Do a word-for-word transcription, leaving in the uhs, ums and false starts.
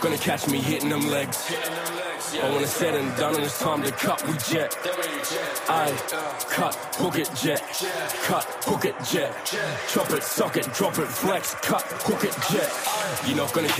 gonna catch me hitting them legs. But when it's said and done and it's time to cut, we jet. I cut, hook it, jet. Cut, hook it, jet. Chop it, suck it, drop it, flex. Cut, hook it, jet. You're not gonna